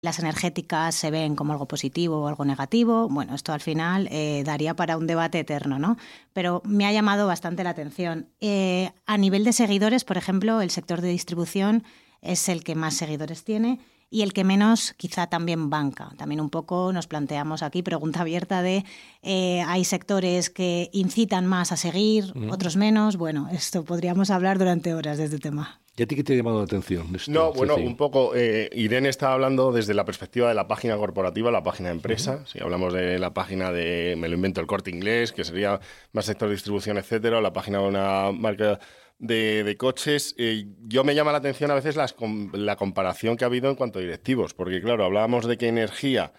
las energéticas se ven como algo positivo o algo negativo. Bueno, esto al final daría para un debate eterno, ¿no? Pero me ha llamado bastante la atención. A nivel de seguidores, por ejemplo, el sector de distribución es el que más seguidores tiene y el que menos quizá también banca. También un poco nos planteamos aquí, pregunta abierta de hay sectores que incitan más a seguir, otros menos. Bueno, esto podríamos hablar durante horas de este tema. ¿Y a ti qué te ha llamado la atención? No, bueno, un poco, Irene estaba hablando desde la perspectiva de la página corporativa, la página de empresa. Si hablamos de la página de, me lo invento, el Corte Inglés, que sería más sector de distribución, etcétera, o la página de una marca de coches, yo me llama la atención a veces la comparación que ha habido en cuanto a directivos, porque claro, hablábamos de que energía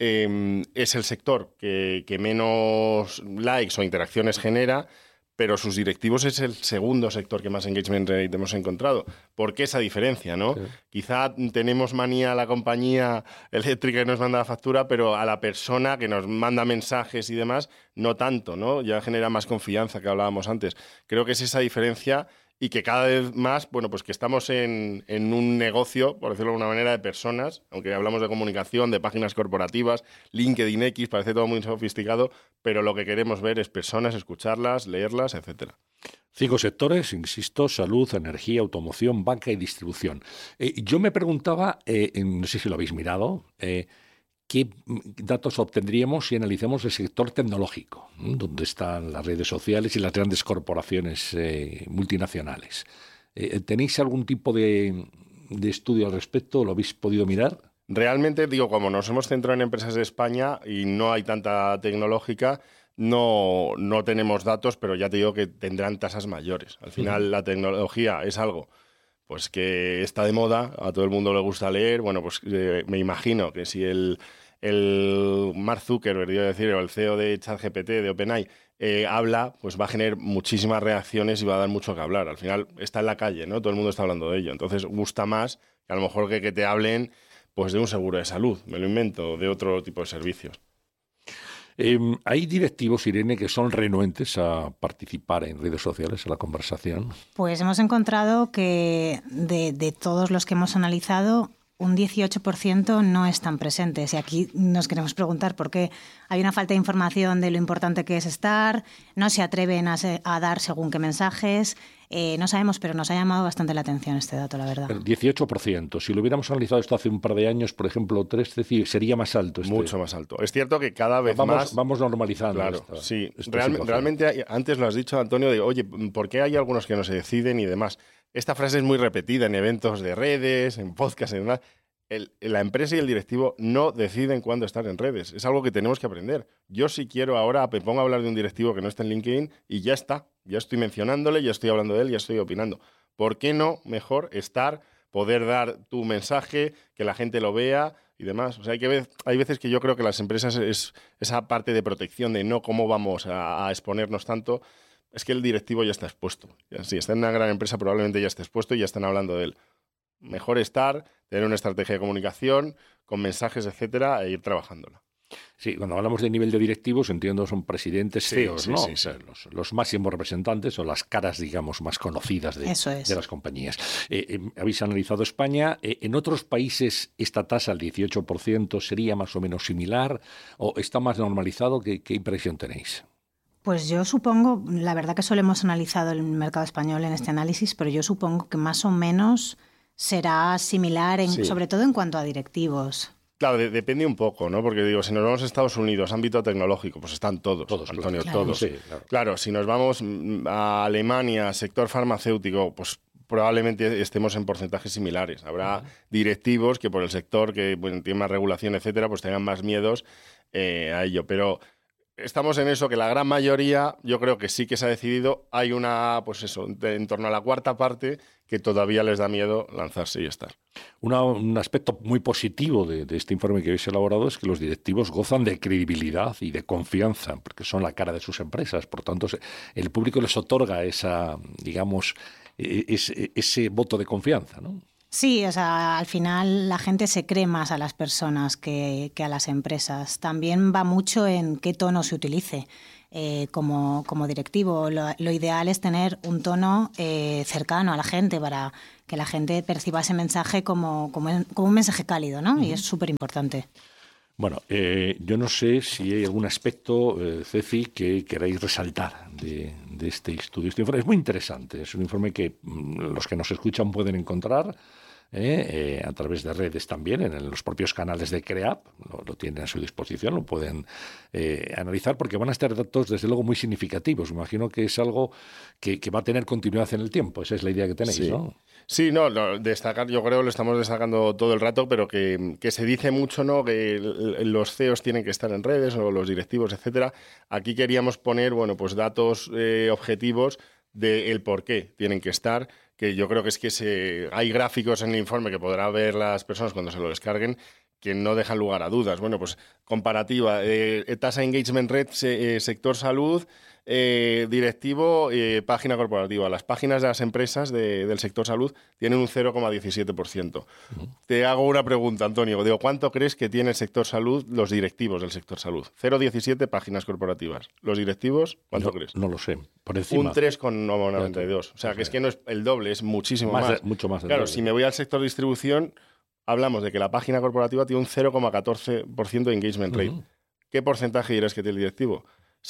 es el sector que menos likes o interacciones genera, pero sus directivos es el segundo sector que más engagement rate hemos encontrado. ¿Por qué esa diferencia, no? Sí. Quizá tenemos manía a la compañía eléctrica que nos manda la factura, pero a la persona que nos manda mensajes y demás, no tanto, ¿no? Ya genera más confianza, que hablábamos antes. Creo que es esa diferencia y que cada vez más, bueno, pues que estamos en un negocio, por decirlo de alguna manera, de personas, aunque hablamos de comunicación, de páginas corporativas, LinkedIn X, parece todo muy sofisticado, pero lo que queremos ver es personas, escucharlas, leerlas, etcétera. 5 sectores, insisto: salud, energía, automoción, banca y distribución. Yo me preguntaba, no sé si lo habéis mirado, ¿qué datos obtendríamos si analizamos el sector tecnológico, donde están las redes sociales y las grandes corporaciones multinacionales? ¿Tenéis algún tipo de estudio al respecto? ¿Lo habéis podido mirar? Realmente, digo, como nos hemos centrado en empresas de España y no hay tanta tecnológica, no tenemos datos, pero ya te digo que tendrán tasas mayores. Al final, la tecnología es algo pues que está de moda, a todo el mundo le gusta leer. Bueno, pues me imagino que si el Mark Zuckerberg, iba a decir, o el CEO de ChatGPT, de OpenAI, habla, pues va a generar muchísimas reacciones y va a dar mucho que hablar. Al final está en la calle, ¿no? Todo el mundo está hablando de ello. Entonces gusta más que a lo mejor que te hablen pues de un seguro de salud, me lo invento, de otro tipo de servicios. ¿Hay directivos, Irene, que son renuentes a participar en redes sociales, a la conversación? Pues hemos encontrado que de todos los que hemos analizado, un 18% no están presentes. Y aquí nos queremos preguntar por qué. Hay una falta de información de lo importante que es estar, no se atreven a dar según qué mensajes. No sabemos, pero nos ha llamado bastante la atención este dato, la verdad. El 18%. Si lo hubiéramos analizado esto hace un par de años, por ejemplo, 3, sería más alto. Mucho más alto. Es cierto que cada vez más... Vamos normalizando. Claro, sí. Realmente, antes lo has dicho, Antonio, de, oye, ¿por qué hay algunos que no se deciden y demás? Esta frase es muy repetida en eventos de redes, en podcasts y demás. La empresa y el directivo no deciden cuándo estar en redes. Es algo que tenemos que aprender. Yo si quiero ahora me pongo a hablar de un directivo que no está en LinkedIn y ya está. Ya estoy mencionándole, ya estoy hablando de él, ya estoy opinando. ¿Por qué no mejor poder dar tu mensaje, que la gente lo vea y demás? O sea, hay veces que yo creo que las empresas es esa parte de protección de no cómo vamos a exponernos tanto. Es que el directivo ya está expuesto. Si está en una gran empresa probablemente ya esté expuesto y ya están hablando de él. Mejor tener una estrategia de comunicación con mensajes, etcétera, e ir trabajándola. Sí, cuando hablamos de nivel de directivos, entiendo, son presidentes, CEOs, ¿no? Sí. O sea, los máximos representantes o las caras, digamos, más conocidas de las compañías. Habéis analizado España. ¿En otros países esta tasa, el 18%, sería más o menos similar o está más normalizado? ¿Qué impresión tenéis? Pues yo supongo, la verdad que solo hemos analizado el mercado español en este análisis, pero yo supongo que más o menos será similar, sobre todo en cuanto a directivos. Claro, depende un poco, ¿no? Porque digo, si nos vamos a Estados Unidos, ámbito tecnológico, pues están todos, Antonio, claro. Todos. Sí, claro. Claro, si nos vamos a Alemania, sector farmacéutico, pues probablemente estemos en porcentajes similares. Habrá directivos que por el sector que tiene más regulación, etcétera, pues tengan más miedos a ello. Pero estamos en eso, que la gran mayoría, yo creo que sí que se ha decidido. Hay en torno a la cuarta parte que todavía les da miedo lanzarse y estar. Un aspecto muy positivo de este informe que habéis elaborado es que los directivos gozan de credibilidad y de confianza, porque son la cara de sus empresas. Por tanto, el público les otorga ese voto de confianza, ¿no? Sí, o sea, al final la gente se cree más a las personas que a las empresas. También va mucho en qué tono se utilice. Como directivo, lo ideal es tener un tono cercano a la gente para que la gente perciba ese mensaje como un mensaje cálido, ¿no? Y es súper importante. Bueno, yo no sé si hay algún aspecto, Ceci, que queráis resaltar de este estudio. Este informe es muy interesante. Es un informe que los que nos escuchan pueden encontrar a través de redes también, en los propios canales de CREAP, lo tienen a su disposición, lo pueden analizar, porque van a estar datos, desde luego, muy significativos. Me imagino que es algo que va a tener continuidad en el tiempo. Esa es la idea que tenéis, sí. ¿no? Sí, destacar, yo creo que lo estamos destacando todo el rato, pero que se dice mucho, ¿no?, que los CEOs tienen que estar en redes, o los directivos, etcétera. Aquí queríamos poner, pues datos objetivos del por qué tienen que estar, que yo creo que es que hay gráficos en el informe que podrán ver las personas cuando se lo descarguen, que no dejan lugar a dudas. Bueno, pues comparativa, tasa de engagement red, sector salud, directivo, página corporativa. Las páginas de las empresas del sector salud tienen un 0,17%. Te hago una pregunta, Antonio. ¿Cuánto crees que tiene el sector salud, los directivos del sector salud? 0,17 páginas corporativas. ¿Los directivos, cuánto crees? No lo sé. Por encima. Un 3,92. O sea, que es que no es el doble, es muchísimo más. Mucho más. Claro, si me voy al sector distribución, hablamos de que la página corporativa tiene un 0,14% de engagement rate. ¿Qué porcentaje dirás que tiene el directivo?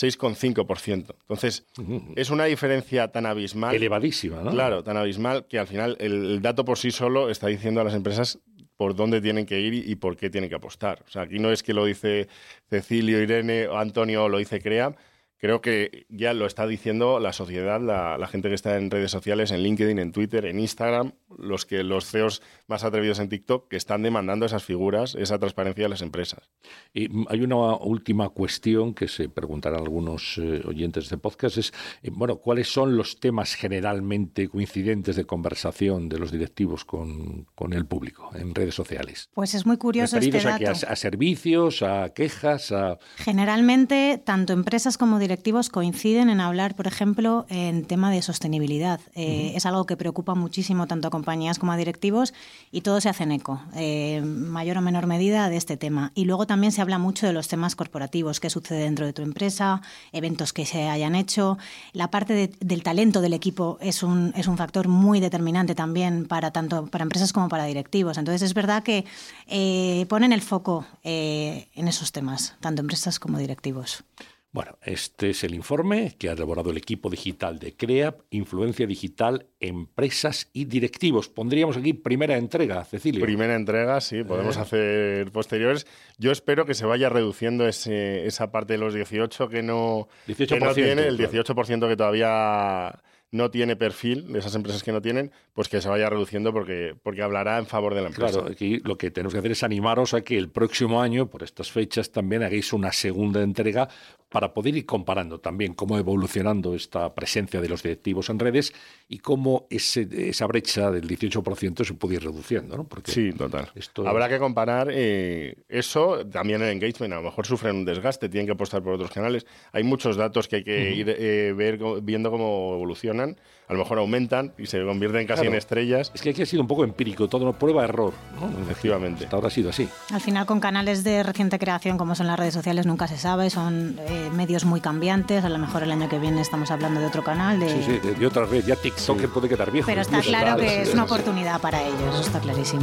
6,5%. Entonces, es una diferencia tan abismal. Elevadísima, ¿no? Claro, tan abismal que al final el dato por sí solo está diciendo a las empresas por dónde tienen que ir y por qué tienen que apostar. O sea, aquí no es que lo dice Cecilio, Irene o Antonio o lo dice CREAP. Creo que ya lo está diciendo la sociedad, la gente que está en redes sociales, en LinkedIn, en Twitter, en Instagram, los CEOs más atrevidos en TikTok, que están demandando esas figuras, esa transparencia de las empresas. Y hay una última cuestión que se preguntarán algunos oyentes de podcast, es, ¿cuáles son los temas generalmente coincidentes de conversación de los directivos con el público en redes sociales? Pues es muy curioso este dato. ¿A servicios, a quejas? Generalmente, tanto empresas como directivos coinciden en hablar, por ejemplo, en tema de sostenibilidad. Es algo que preocupa muchísimo tanto a compañías como a directivos y todos se hacen eco, mayor o menor medida, de este tema. Y luego también se habla mucho de los temas corporativos, qué sucede dentro de tu empresa, eventos que se hayan hecho. La parte del talento del equipo es un factor muy determinante también tanto para empresas como para directivos. Entonces es verdad que ponen el foco en esos temas, tanto empresas como directivos. Bueno, este es el informe que ha elaborado el equipo digital de CREAP, Influencia Digital, Empresas y Directivos. Pondríamos aquí primera entrega, Cecilio. Primera entrega, sí, podemos hacer posteriores. Yo espero que se vaya reduciendo esa parte de los 18 que no tiene, el 18% que todavía no tiene perfil, de esas empresas que no tienen, pues que se vaya reduciendo porque hablará en favor de la empresa. Claro, aquí lo que tenemos que hacer es animaros a que el próximo año, por estas fechas, también hagáis una segunda entrega para poder ir comparando también cómo va evolucionando esta presencia de los directivos en redes y cómo esa brecha del 18% se puede ir reduciendo, ¿no? Porque sí, total. Habrá que comparar eso, también el engagement. A lo mejor sufren un desgaste, tienen que apostar por otros canales. Hay muchos datos que hay que ir viendo cómo evolucionan. A lo mejor aumentan y se convierten casi en estrellas. Es que aquí ha sido un poco empírico, todo prueba-error, ¿no? Efectivamente. Hasta ahora ha sido así. Al final, con canales de reciente creación como son las redes sociales, nunca se sabe, son medios muy cambiantes. A lo mejor el año que viene estamos hablando de otro canal. Sí, de otra red. Ya TikTok puede quedar viejo. Pero está claro que es una oportunidad para ellos, eso está clarísimo.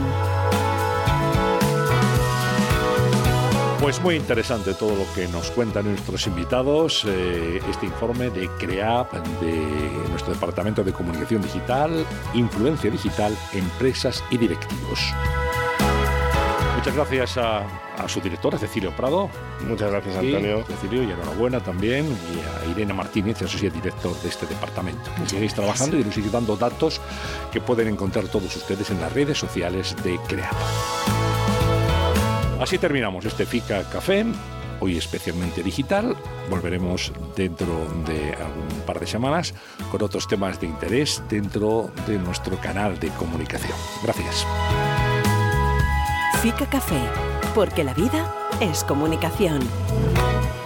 Pues muy interesante todo lo que nos cuentan nuestros invitados, este informe de CREAP, de nuestro Departamento de Comunicación Digital, Influencia Digital, Empresas y Directivos. Muchas gracias a su directora, Cecilio Prado. Muchas gracias, Antonio. Cecilio, y enhorabuena también, y a Irene Martínez, Associate Director de este departamento. Que sigáis trabajando y nos sigáis dando datos que pueden encontrar todos ustedes en las redes sociales de CREAP. Así terminamos este FICA Café, hoy especialmente digital. Volveremos dentro de un par de semanas con otros temas de interés dentro de nuestro canal de comunicación. Gracias. FICA Café, porque la vida es comunicación.